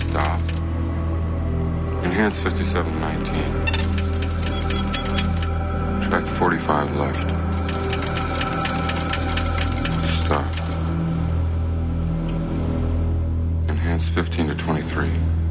Stop. Enhance 5719. Track 45 left. Stop. Enhance 15 to 23.